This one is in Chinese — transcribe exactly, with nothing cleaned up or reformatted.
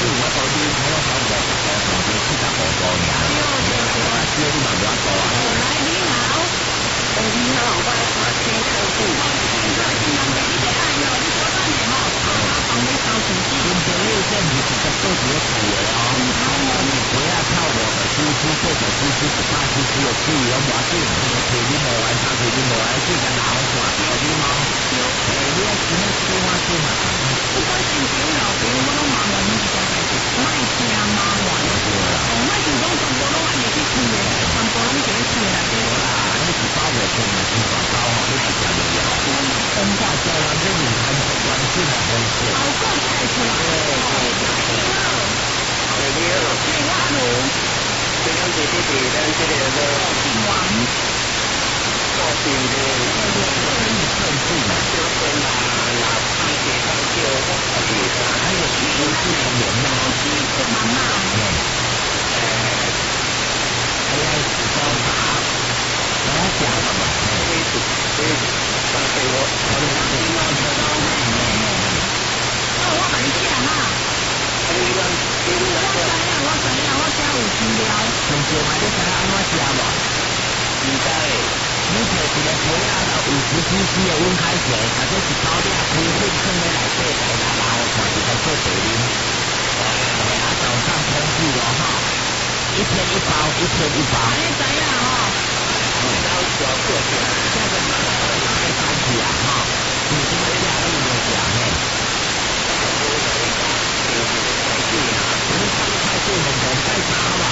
我到底我拢差不多十五度，就七十五度尔。我烧你嘛无法度啊。 来你好，哎你好，我我先客户。现在新人给你这爱哟，你小等下吼，怕他帮你烧手机。 因朋友这不是在做几个土的哦，你不要靠我的支出，或者支出只怕支出的处理有毛病，你的腿你无完，他腿你无完，这个哪好耍掉你吗？哎，你要今天说话说嘛？ 不管是酒老酒，我拢麻烦你一家代志，莫听麻烦。哦，莫是讲全部拢爱入去吃的，全部拢入去吃内底。 啦，你是包袂清嘛？是包包吼，你是食袂了。文化交流这里很关键的东西。 好过再出来。你好。 哎，你好。 你好。 这两姐姐姐，咱这个个姓王。 做病的， 可以算数嘛？ 就跟他拿一些当就我可以啥， 还有一个是什么呢？ 是是妈妈。 呃，还要是包茶，然后讲什么？ 可以可以当给我， 当给我就收嘿嘿嘿。哦，我买你吃哈。 你讲你我知影，我知影，我遮有资料。 上次嘛，你知影安怎食无？ 唔知， 你摕一个杯仔落五十 C C 的温开水，或者一包两开水放在内底，来拿拿我看就该做茶啉。哎，啊早上空腹哦哈，一天一包，一天一包。 你知影吼？